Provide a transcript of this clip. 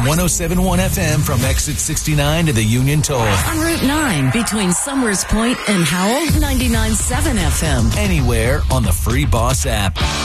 107.1 FM from exit 69 to the Union Toll. On Route 9 between Summers Point and Howell, 99.7 FM. Anywhere on the free Boss app.